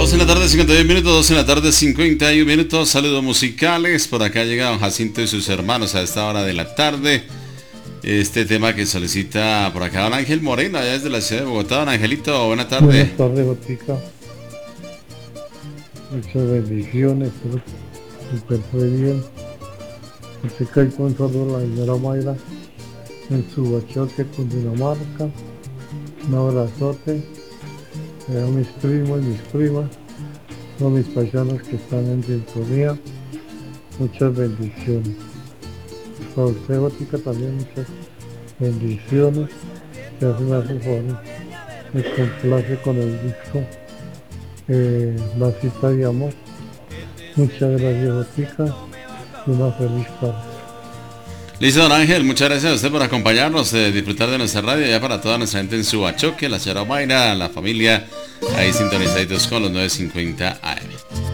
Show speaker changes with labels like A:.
A: 2 en la tarde, 51 minutos, 2 en la tarde, 51 minutos. Saludos musicales. Por acá llega don Jacinto y sus hermanos a esta hora de la tarde. Este tema que solicita por acá don Ángel Moreno, allá desde la ciudad de Bogotá. Don Angelito, buena tarde.
B: Buenas tardes, Botica. Muchas bendiciones, súper fue bien. Botica, y con saludo a la señora Mayra en Subachoque, Cundinamarca. Un abrazote. A mis primos y mis primas, a mis paisanos que están en sintonía, muchas bendiciones. Para usted, Botica, también muchas bendiciones. Que hace una favor, me complace con el disco La Cita de Amor. Muchas gracias, Botica, y una feliz tarde.
A: Listo, don Ángel, muchas gracias a usted por acompañarnos, disfrutar de nuestra radio, ya para toda nuestra gente en Subachoque, la señora Mayra, la familia, ahí sintonizaditos con los 950 AM.